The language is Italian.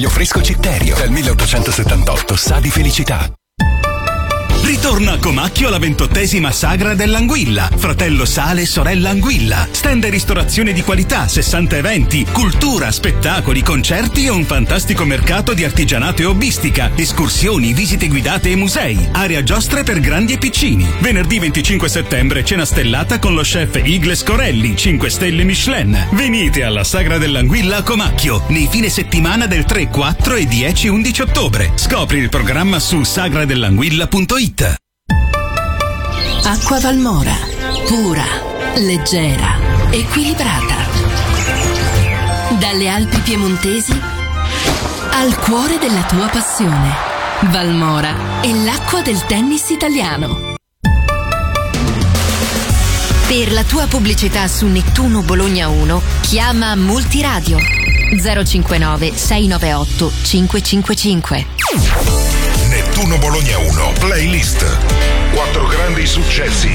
Fresco Citterio, dal 1878 sa di felicità. Ritorna a Comacchio la 28ª Sagra dell'Anguilla. Fratello Sale, sorella Anguilla. Stand e ristorazione di qualità, 60 eventi, cultura, spettacoli, concerti e un fantastico mercato di artigianato e hobbistica, escursioni, visite guidate e musei. Area giostre per grandi e piccini. Venerdì 25 settembre cena stellata con lo chef Igles Corelli, 5 stelle Michelin. Venite alla Sagra dell'Anguilla a Comacchio nei fine settimana del 3, 4 e 10-11 ottobre. Scopri il programma su sagradellanguilla.it. Acqua Valmora, pura, leggera, equilibrata. Dalle Alpi piemontesi al cuore della tua passione. Valmora è l'acqua del tennis italiano. Per la tua pubblicità su Nettuno Bologna 1, chiama Multiradio 059 698 555. Nettuno Bologna 1 Playlist. 4 grandi successi